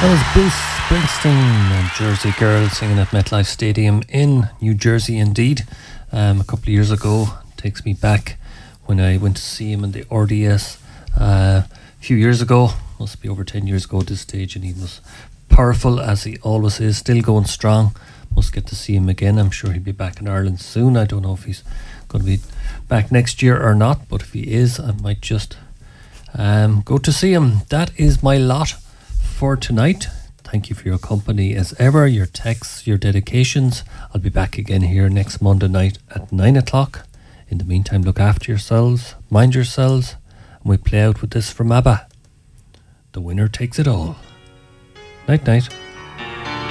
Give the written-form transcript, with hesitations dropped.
That was Bruce Springsteen and Jersey Girl singing at MetLife Stadium in New Jersey indeed. A couple of years ago, takes me back when I went to see him in the RDS a few years ago, must be over 10 years ago at this stage, and he was powerful as he always is, still going strong. Must get to see him again. I'm sure he'll be back in Ireland soon. I don't know if he's going to be back next year or not, but if he is, I might just go to see him. That is my lot for tonight. Thank you for your company as ever, your texts, your dedications. I'll be back again here next Monday night at 9 o'clock. In the meantime, look after yourselves, mind yourselves, and we play out with this from ABBA. The winner takes it all. Night night.